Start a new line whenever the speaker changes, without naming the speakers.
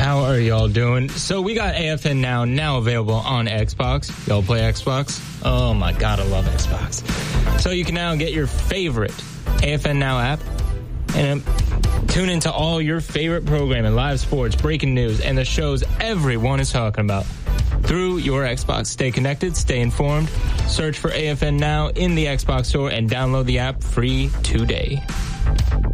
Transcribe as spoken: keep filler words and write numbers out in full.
How are y'all doing? So we got A F N Now, now available on Xbox. Y'all play Xbox? Oh my God, I love Xbox. So you can now get your favorite A F N Now app and tune into all your favorite programming, live sports, breaking news, and the shows everyone is talking about through your Xbox. Stay connected, stay informed. Search for A F N Now in the Xbox store and download the app free today.